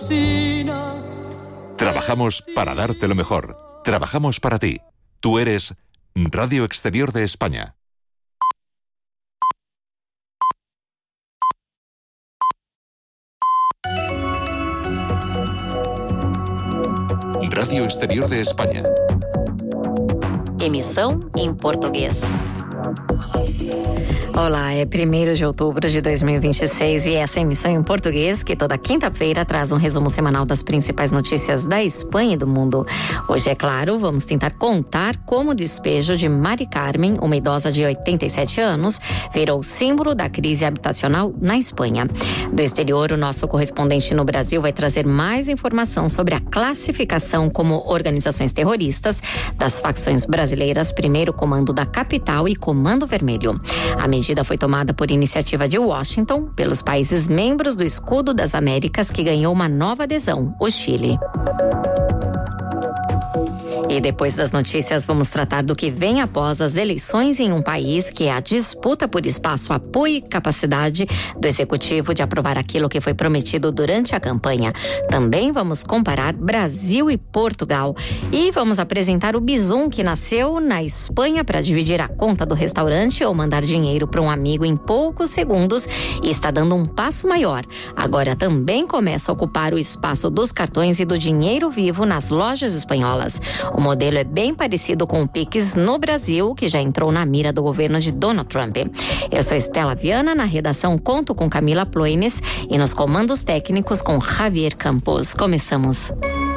cocina. Trabajamos para darte lo mejor. Trabajamos para ti. Tú eres Radio Exterior de España. Radio Exterior de España. Emissão em português. Olá, é 1º de outubro de 2026 e essa é a emissão em português que toda quinta-feira traz um resumo semanal das principais notícias da Espanha e do mundo. Hoje, é claro, vamos tentar contar como o despejo de Mari Carmen, uma idosa de 87 anos, virou símbolo da crise habitacional na Espanha. Do exterior, o nosso correspondente no Brasil vai trazer mais informação sobre a classificação como organizações terroristas das facções brasileiras, primeiro Comando da Capital e Comando Vermelho. A medida foi tomada por iniciativa de Washington, pelos países membros do Escudo das Américas, que ganhou uma nova adesão, o Chile. E depois das notícias, vamos tratar do que vem após as eleições em um país, que é a disputa por espaço, apoio e capacidade do executivo de aprovar aquilo que foi prometido durante a campanha. Também vamos comparar Brasil e Portugal. E vamos apresentar o Bizum, que nasceu na Espanha para dividir a conta do restaurante ou mandar dinheiro para um amigo em poucos segundos e está dando um passo maior. Agora também começa a ocupar o espaço dos cartões e do dinheiro vivo nas lojas espanholas. O modelo é bem parecido com o Pix no Brasil, que já entrou na mira do governo de Donald Trump. Eu sou Estela Viana, na redação conto com Camila Ploines e nos comandos técnicos com Javier Campos. Começamos.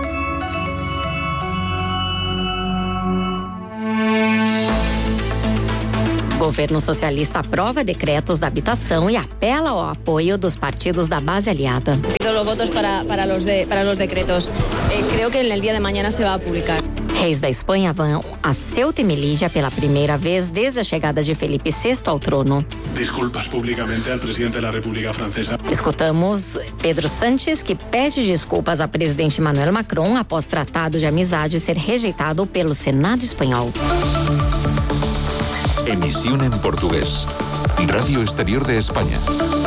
O governo socialista aprova decretos da habitação e apela ao apoio dos partidos da base aliada. Pido los votos para los decretos. Creo que en el día de mañana se va a publicar. Reis da Espanha vão a Ceuta e Melilla pela primeira vez desde a chegada de Felipe VI ao trono. Desculpas públicamente ao presidente da República Francesa. Escutamos Pedro Sánchez, que pede desculpas ao presidente Emmanuel Macron após tratado de amizade ser rejeitado pelo Senado espanhol. Emisión en portugués. Radio Exterior de España.